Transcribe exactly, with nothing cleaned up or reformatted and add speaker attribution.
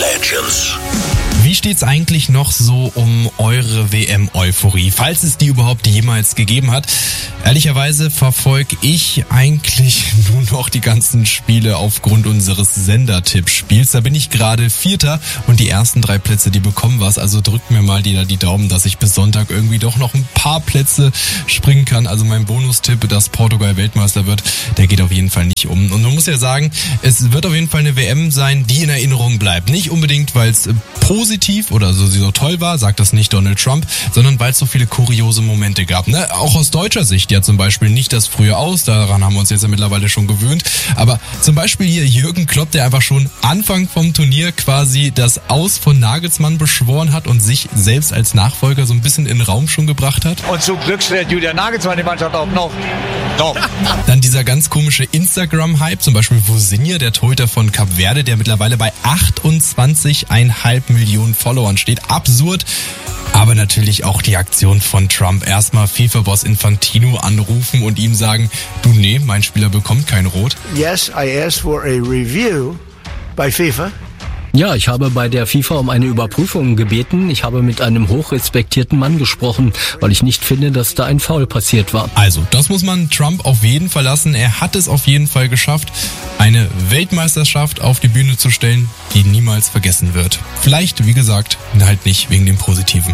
Speaker 1: Legends.
Speaker 2: Wie steht's eigentlich noch so um eure W M-Euphorie, falls es die überhaupt jemals gegeben hat? Ehrlicherweise verfolge ich eigentlich nur noch die ganzen Spiele aufgrund unseres Sender-Tippspiels. Da bin ich gerade Vierter und die ersten drei Plätze, die bekommen was. Also drückt mir mal die, die Daumen, dass ich bis Sonntag irgendwie doch noch ein paar Plätze springen kann. Also mein Bonustipp, dass Portugal Weltmeister wird, der geht auf jeden Fall nicht um. Und man muss ja sagen, es wird auf jeden Fall eine W M sein, die in Erinnerung bleibt. Nicht unbedingt, weil es positiv oder so, so toll war, sagt das nicht Donald Trump, sondern weil es so viele kuriose Momente gab. Ne? Auch aus deutscher Sicht ja zum Beispiel nicht das frühe Aus, daran haben wir uns jetzt ja mittlerweile schon gewöhnt, aber zum Beispiel hier Jürgen Klopp, der einfach schon Anfang vom Turnier quasi das Aus von Nagelsmann beschworen hat und sich selbst als Nachfolger so ein bisschen in den Raum schon gebracht hat.
Speaker 3: Und zum Glück stellt Julian Nagelsmann die Mannschaft auf noch. noch.
Speaker 2: Dann dieser ganz komische Instagram-Hype, zum Beispiel Vozinha, der Torhüter von Kap Verde, der mittlerweile bei achtundzwanzig Komma fünf Millionen Followern steht. Absurd. Aber natürlich auch die Aktion von Trump. Erstmal FIFA-Boss Infantino anrufen und ihm sagen, du nee, mein Spieler bekommt kein Rot.
Speaker 4: Yes, I asked for a review by FIFA.
Speaker 5: Ja, ich habe bei der FIFA um eine Überprüfung gebeten. Ich habe mit einem hochrespektierten Mann gesprochen, weil ich nicht finde, dass da ein Foul passiert war.
Speaker 2: Also, das muss man Trump auf jeden Fall lassen. Er hat es auf jeden Fall geschafft, eine Weltmeisterschaft auf die Bühne zu stellen, die niemals vergessen wird. Vielleicht, wie gesagt, halt nicht wegen dem Positiven.